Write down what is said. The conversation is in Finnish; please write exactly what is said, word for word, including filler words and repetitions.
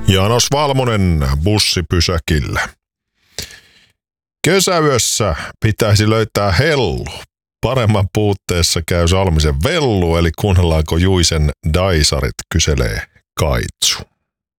Janos Valmonen bussipysäkillä. Kesäyössä pitäisi löytää hellu. Paremman puutteessa käy Salmisen vellu, eli kuunnellaanko Juisen Daisarit, kyselee Kaitsu.